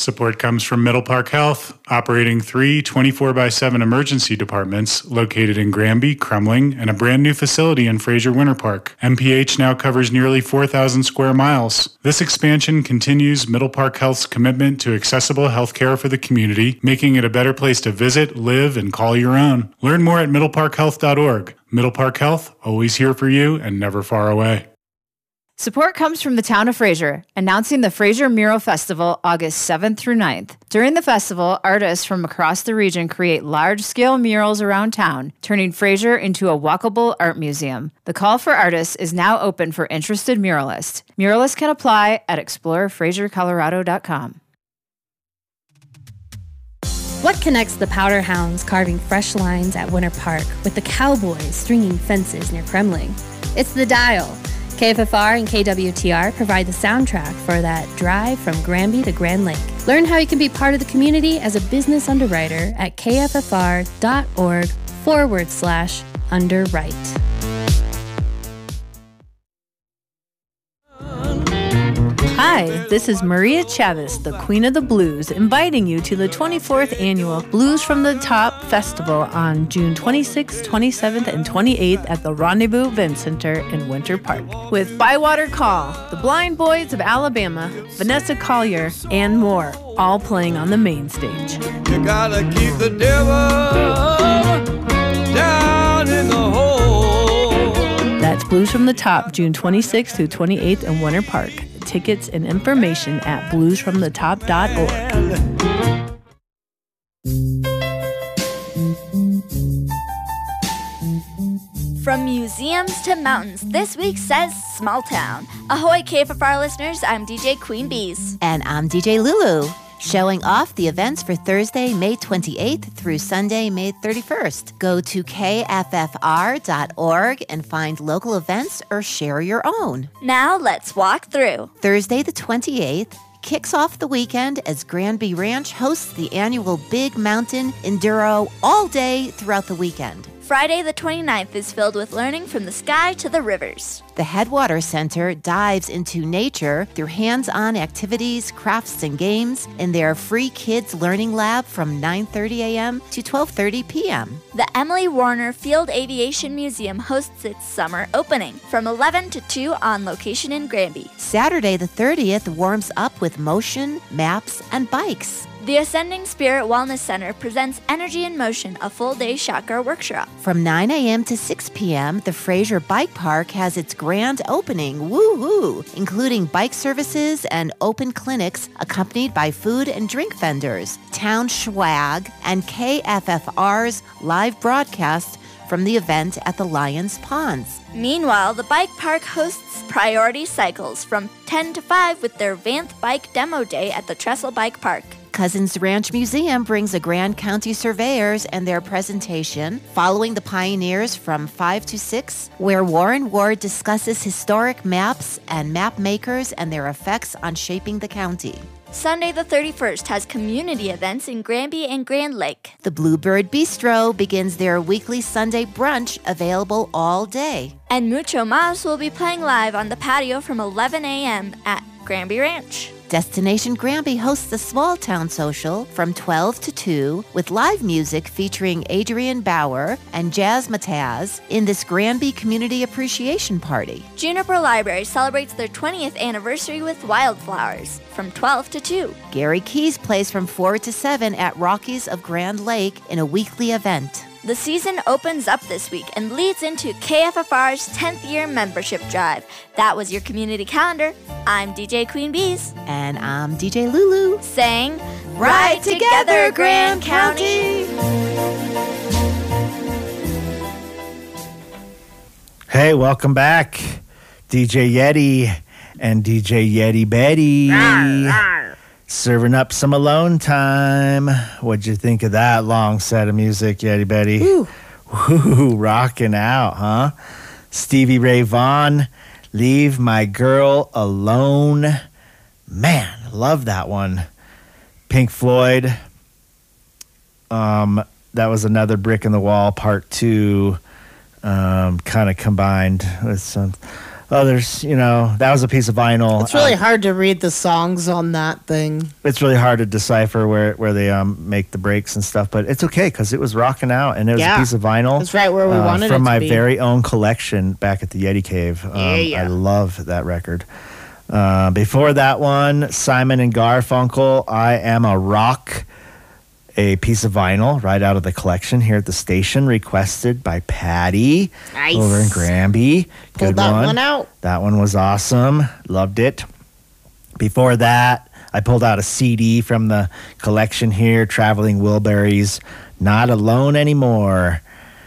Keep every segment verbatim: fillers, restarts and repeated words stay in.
Support comes from Middle Park Health, operating three twenty-four by seven emergency departments located in Granby, Kremling, and a brand new facility in Fraser Winter Park. M P H now covers nearly four thousand square miles. This expansion continues Middle Park Health's commitment to accessible health care for the community, making it a better place to visit, live, and call your own. Learn more at middle park health dot org. Middle Park Health, always here for you and never far away. Support comes from the town of Fraser, announcing the Fraser Mural Festival August seventh through ninth. During the festival, artists from across the region create large-scale murals around town, turning Fraser into a walkable art museum. The call for artists is now open for interested muralists. Muralists can apply at explore fraser colorado dot com. What connects the Powder Hounds carving fresh lines at Winter Park with the Cowboys stringing fences near Kremling? It's the Dial. K F F R and K W T R provide the soundtrack for that drive from Granby to Grand Lake. Learn how you can be part of the community as a business underwriter at kffr.org forward slash underwrite. Hi, this is Maria Chavez, the Queen of the Blues, inviting you to the twenty-fourth Annual Blues from the Top Festival on June twenty-sixth, twenty-seventh, and twenty-eighth at the Rendezvous Event Center in Winter Park. With Bywater Call, the Blind Boys of Alabama, Vanessa Collier, and more, all playing on the main stage. You gotta keep the devil down in the hole. That's Blues from the Top, June twenty-sixth through twenty-eighth in Winter Park. Tickets and information at blues from the top dot org. From museums to mountains, this week says Small Town. Ahoy K F F R listeners, I'm D J Queen Bees. And I'm D J Lulu. Showing off the events for Thursday, May twenty-eighth through Sunday, May thirty-first. Go to K F F R dot org and find local events or share your own. Now let's walk through. Thursday the twenty-eighth kicks off the weekend as Granby Ranch hosts the annual Big Mountain Enduro all day throughout the weekend. Friday the twenty-ninth is filled with learning from the sky to the rivers. The Headwater Center dives into nature through hands-on activities, crafts, and games in their free kids learning lab from nine thirty a.m. to twelve thirty p.m. The Emily Warner Field Aviation Museum hosts its summer opening from eleven to two on location in Granby. Saturday the thirtieth warms up with motion, maps, and bikes. The Ascending Spirit Wellness Center presents Energy in Motion, a full-day chakra workshop. From nine a.m. to six p.m., the Fraser Bike Park has its grand opening, woo-hoo, including bike services and open clinics accompanied by food and drink vendors, town swag, and K F F R's live broadcast from the event at the Lions Ponds. Meanwhile, the bike park hosts Priority Cycles from ten to five with their Vanth Bike Demo Day at the Trestle Bike Park. Cousins Ranch Museum brings a Grand County Surveyors and their presentation, Following the Pioneers from five to six, where Warren Ward discusses historic maps and map makers and their effects on shaping the county. Sunday the thirty-first has community events in Granby and Grand Lake. The Bluebird Bistro begins their weekly Sunday brunch, available all day. And Mucho Mas will be playing live on the patio from eleven a.m. at Granby Ranch. Destination Granby hosts the Small Town Social from twelve to two with live music featuring Adrian Bauer and Jazz Mataz in this Granby Community Appreciation Party. Juniper Library celebrates their twentieth anniversary with Wildflowers from twelve to two. Gary Keys plays from four to seven at Rockies of Grand Lake in a weekly event. The season opens up this week and leads into K F F R's tenth year membership drive. That was your community calendar. I'm D J Queen Bees. And I'm D J Lulu. Saying, Ride together, Grand County! Hey, welcome back. D J Yeti and D J Yeti Betty. Rawr, rawr. Serving up some alone time. What'd you think of that long set of music, Yeti Betty? Ooh. Ooh, rocking out, huh? Stevie Ray Vaughan, Leave My Girl Alone. Man, I love that one. Pink Floyd. Um, that was another Brick in the Wall, part two, um, kind of combined with some Oh, there's, you know, that was a piece of vinyl. It's really Um, hard to read the songs on that thing. It's really hard to decipher where, where they um, make the breaks and stuff, but it's okay because it was rocking out and it was Yeah. a piece of vinyl. That's right where we uh, wanted it from to my be. very own collection back at the Yeti Cave. Um, Yeah, yeah. I love that record. Uh, before that one, Simon and Garfunkel, I Am a Rock, a piece of vinyl right out of the collection here at the station, requested by Patty Nice. over in Granby. Pulled Good that one. one out. That one was awesome. Loved it. Before that, I pulled out a C D from the collection here, Traveling Wilburys, Not Alone Anymore.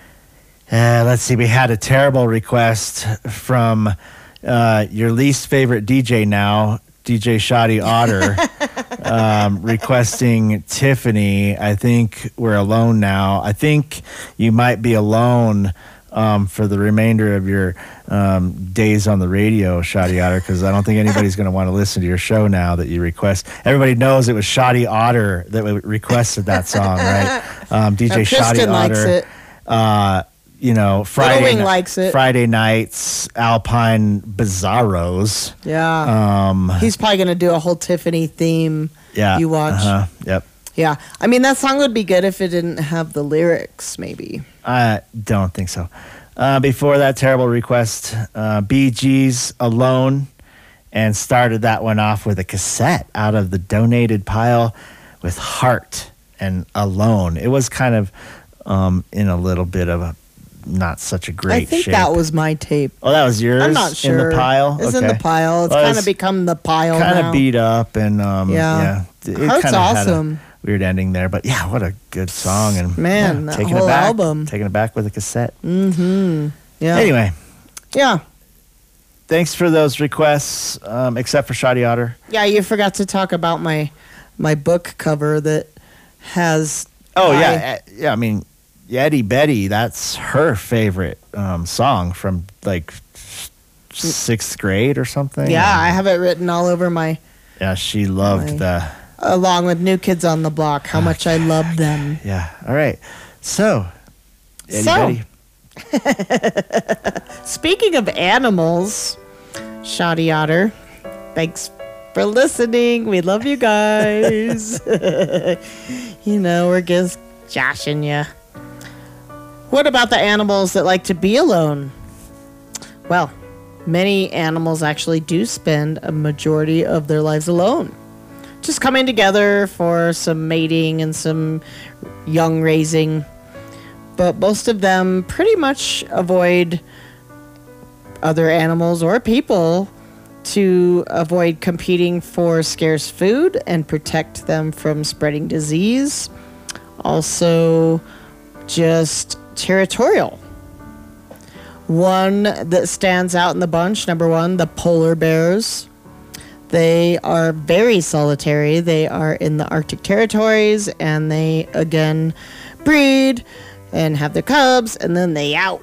Uh, let's see, we had a terrible request from uh, your least favorite D J now, D J Shoddy Otter, um, requesting Tiffany. I think we're alone now. I think you might be alone um, for the remainder of your um, days on the radio, Shoddy Otter, because I don't think anybody's going to want to listen to your show now that you request. Everybody knows it was Shoddy Otter that requested that song, right? Um, D J Now, Shoddy Kristen likes Otter. it. Uh, you know, Friday Wing ni- likes it. Friday nights, Alpine Bizarros. Yeah. Um, He's probably going to do a whole Tiffany theme yeah. you watch. Uh-huh, yep. Yeah. I mean, that song would be good if it didn't have the lyrics, maybe. I don't think so. Uh, before that terrible request, uh, Bee Gees Alone, and started that one off with a cassette out of the donated pile with Heart and Alone. It was kind of um, in a little bit of a not such a great I think shape. that was my tape. Oh, that was yours? I'm not sure. In the pile? It's in the Okay. pile. It's Well, kind of it's become the pile Kind now. of beat up and um, Yeah. yeah. It Heart's kinda had a awesome. weird ending there, but yeah, what a good song. And Man, yeah, that taking whole it back, album. Taking it back with a cassette. Mm-hmm. Yeah. Anyway, Yeah. thanks for those requests, um, except for Shoddy Otter. Yeah, you forgot to talk about my my book cover that has. Oh, my- yeah. uh, Yeah, I mean, Yeti Betty, that's her favorite um, song from like sixth grade or something. Yeah, I have it written all over my. Yeah, she loved my- the. Along with New Kids on the Block, how much I love them. Yeah, all right. So, Yeti So- Betty. Speaking of animals, Shoddy Otter, thanks for listening. We love you guys. You know, we're just joshing you. What about the animals that like to be alone? Well, many animals actually do spend a majority of their lives alone, just coming together for some mating and some young raising. But most of them pretty much avoid other animals or people to avoid competing for scarce food and protect them from spreading disease. Also, just territorial. One that stands out in the bunch, number one, the polar bears. They are very solitary. They are in the Arctic territories, and they, again, breed and have their cubs, and then they out.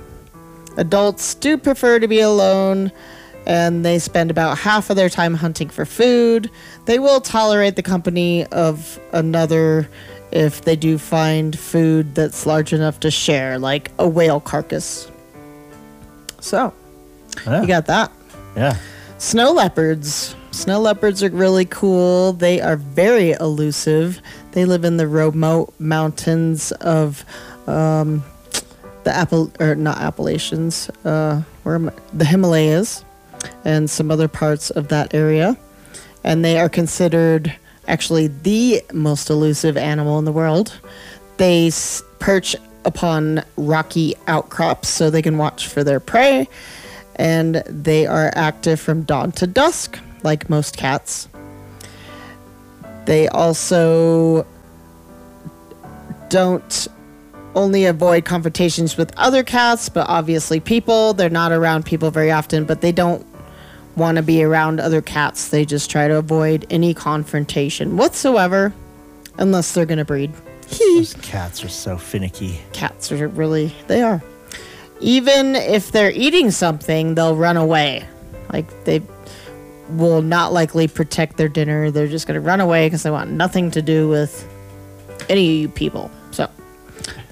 Adults do prefer to be alone, and they spend about half of their time hunting for food. They will tolerate the company of another if they do find food that's large enough to share, like a whale carcass. So, Yeah. you got that. Yeah. Snow leopards. Snow leopards are really cool. They are very elusive. They live in the remote mountains of um, the Appal or not Appalachians, uh, where am I? The Himalayas, and some other parts of that area. And they are considered actually the most elusive animal in the world. They s- perch upon rocky outcrops so they can watch for their prey, and they are active from dawn to dusk, like most cats. They also don't only avoid confrontations with other cats, but obviously people. They're not around people very often, but they don't want to be around other cats. They just try to avoid any confrontation whatsoever, unless they're going to breed. Those cats are so finicky. Cats are really, they are. Even if they're eating something, they'll run away. Like, they will not likely protect their dinner. They're just going to run away because they want nothing to do with any of you people. So,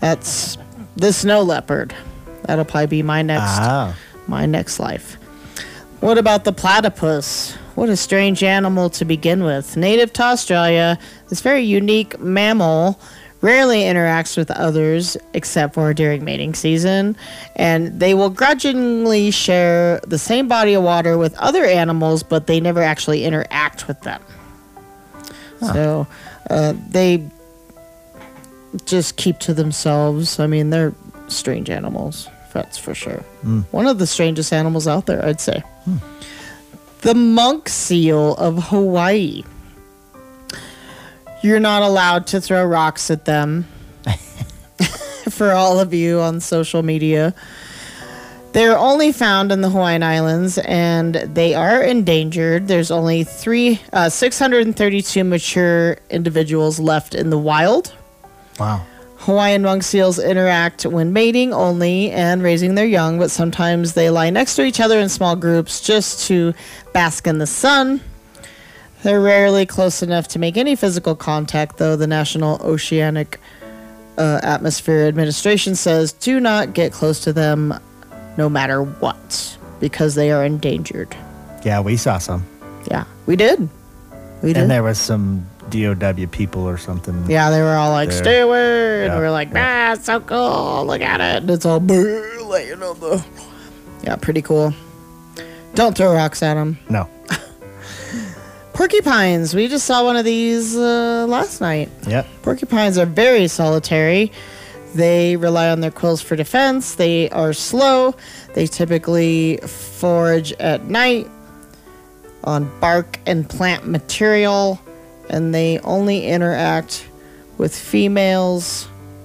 that's the snow leopard. That'll probably be my next, Ah. my next life. What about the platypus? What a strange animal to begin with. Native to Australia, this very unique mammal rarely interacts with others except for during mating season, and they will grudgingly share the same body of water with other animals, but they never actually interact with them. Huh. So uh, they just keep to themselves. I mean, they're strange animals, that's for sure. Mm. One of the strangest animals out there, I'd say. Hmm. The monk seal of Hawaii. You're not allowed to throw rocks at them. For all of you on social media. They're only found in the Hawaiian Islands, and they are endangered. There's only three, uh, six hundred thirty-two mature individuals left in the wild. Wow. Hawaiian monk seals interact when mating only and raising their young, but sometimes they lie next to each other in small groups just to bask in the sun. They're rarely close enough to make any physical contact, though the National Oceanic uh, Atmosphere Administration says do not get close to them no matter what, because they are endangered. Yeah, we saw some. Yeah, we did. We did. And there was some D O W people or something. Yeah, they were all like, there. stay away. And Yeah, we were like, yeah. ah, it's so cool. Look at it. And it's all brrr, laying on the... Yeah, pretty cool. Don't throw rocks at them. No. Porcupines. We just saw one of these uh, last night. Yep. Porcupines are very solitary. They rely on their quills for defense. They are slow. They typically forage at night on bark and plant material, and they only interact with females,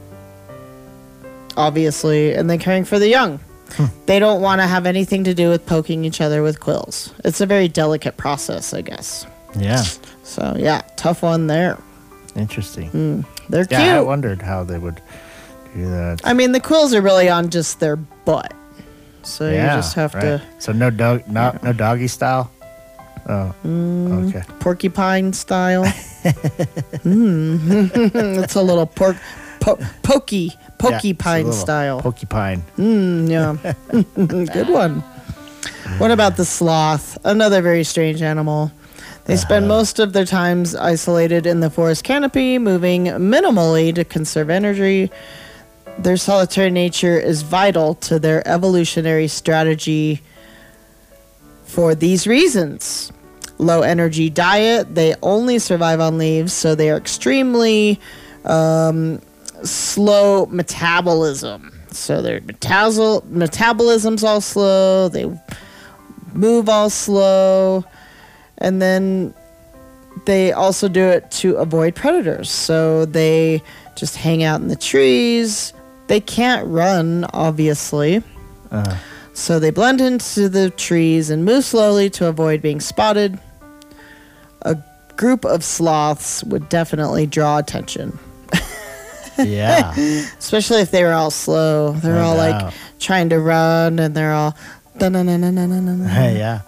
obviously, and then caring for the young. Hmm. They don't want to have anything to do with poking each other with quills. It's a very delicate process, I guess. Yeah. So, yeah, tough one there. Interesting. Mm, they're yeah, cute. I wondered how they would do that. I mean, the quills are really on just their butt. So yeah, you just have right. to... So no dog, no, Yeah. no doggy style? Oh, Mm, okay. Porcupine style. mm. It's a little pork, po- pokey, porcupine yeah, style. Porcupine. Mm, yeah. Good one. What about the sloth? Another very strange animal. They spend Uh-huh. most of their times isolated in the forest canopy, moving minimally to conserve energy. Their solitary nature is vital to their evolutionary strategy for these reasons. Low energy diet, they only survive on leaves, so they are extremely um, slow metabolism. So their metabol- metabolism's all slow, they move all slow, and then they also do it to avoid predators. So they just hang out in the trees. They can't run, obviously. Uh, So they blend into the trees and move slowly to avoid being spotted. A group of sloths would definitely draw attention. yeah. Especially if they were all slow. They're No all doubt. like trying to run, and they're all... Hey, yeah.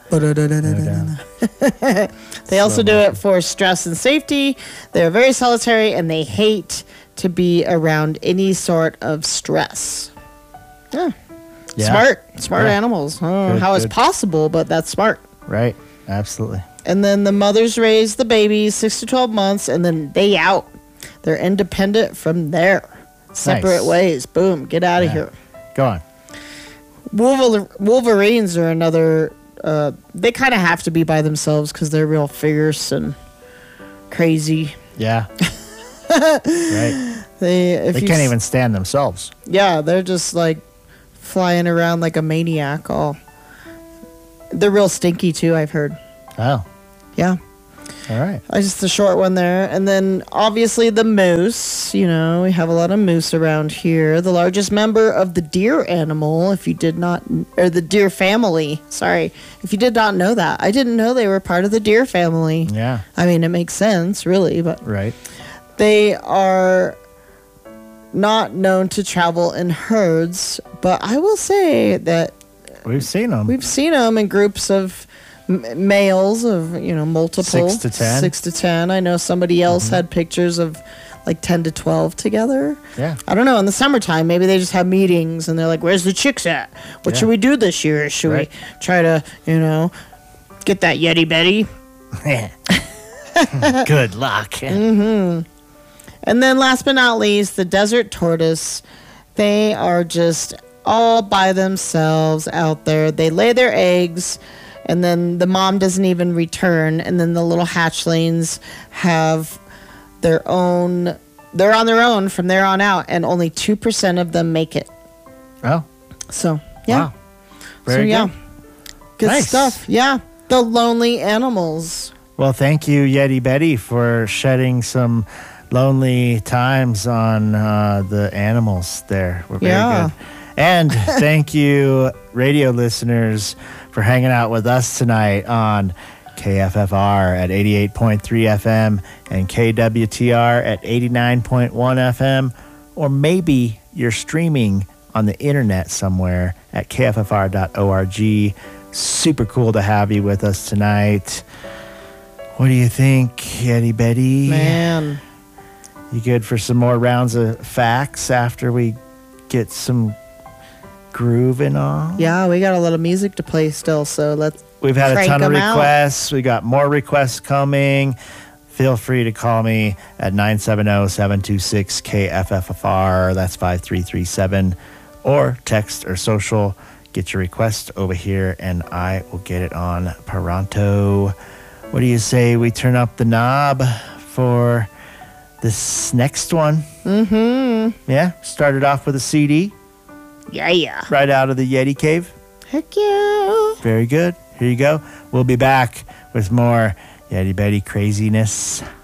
They also Slow do motion. it for stress and safety. They're very solitary, and they hate to be around any sort of stress. Yeah. Yeah. Smart. Smart Yeah. animals. I don't know Good, how it's good. possible, but that's smart. Right. Absolutely. And then the mothers raise the babies six to twelve months, and then they out. They're independent from there. Separate Nice. ways. Boom. Get out of Yeah. here. Go on. Wolver- Wolverines are another... Uh, they kind of have to be by themselves because they're real fierce and crazy. Yeah. right. They, if They you can't s- even stand themselves. Yeah, they're just like flying around like a maniac. All they're real stinky too. I've heard. Oh. Yeah, All right. I just a short one there, and then obviously the moose. You know, we have a lot of moose around here. The largest member of the deer animal, if you did not, or the deer family. Sorry, if you did not know that, I didn't know they were part of the deer family. Yeah. I mean, it makes sense, really, but Right. they are not known to travel in herds, but I will say that We've seen them. we've seen them in groups of m- males of, you know, multiple. Six to ten. Six to ten. I know somebody else had pictures of like ten to twelve together. Yeah. I don't know. In the summertime, maybe they just have meetings and they're like, where's the chicks at? What Yeah. should we do this year? Should Right. we try to, you know, get that Yeti Betty? Good luck. Mm-hmm. And then last but not least, the desert tortoise. They are just all by themselves out there. They lay their eggs, and then the mom doesn't even return. And then the little hatchlings have their own, they're on their own from there on out, and only two percent of them make it. Oh. So, yeah. Wow. Very so, yeah. good. Good Nice. stuff. Yeah. The lonely animals. Well, thank you, Yeti Betty, for shedding some lonely times on uh, the animals there. We're very Yeah. good. And thank you, radio listeners, for hanging out with us tonight on K F F R at eighty-eight point three F M and K W T R at eighty-nine point one F M. Or maybe you're streaming on the internet somewhere at K F F R dot org. Super cool to have you with us tonight. What do you think, Yeti Betty? Man. You good for some more rounds of facts after we get some grooving on? Yeah, we got a lot of music to play still, so let's We've had a crank ton of 'em out. requests. We got more requests coming. Feel free to call me at nine seven zero, seven two six, K F F F R. That's five three three seven. Or text or social. Get your request over here, and I will get it on Pronto. What do you say we turn up the knob for this next one? Mm-hmm. Yeah? Started off with a C D. Yeah, yeah. Right out of the Yeti Cave. Heck yeah. Very good. Here you go. We'll be back with more Yeti Betty craziness.